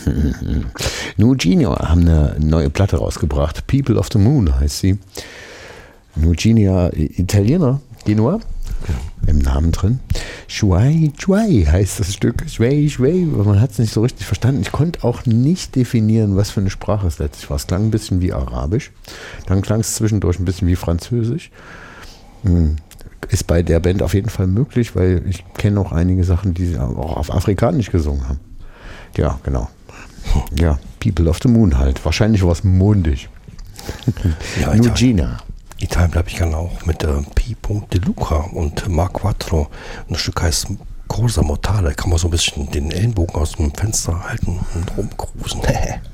Nugino haben eine neue Platte rausgebracht. People of the Moon heißt sie. Nugino, Italiener, Genua, im Namen drin. Shuai Shuai heißt das Stück. Shuai Shuai, aber man hat es nicht so richtig verstanden. Ich konnte auch nicht definieren, was für eine Sprache es letztlich war. Es klang ein bisschen wie Arabisch. Dann klang es zwischendurch ein bisschen wie Französisch. Ist bei der Band auf jeden Fall möglich, weil ich kenne auch einige Sachen, die sie auch auf Afrikanisch gesungen haben. Ja, genau. Ja, People of the Moon halt. Wahrscheinlich was mondig. Ja, Nugina. Italien bleibe ich gerne auch mit P. De Luca und Mark Quattro. Ein Stück heißt Cosa Mortale. Kann man so ein bisschen den Ellenbogen aus dem Fenster halten und rumcruisen.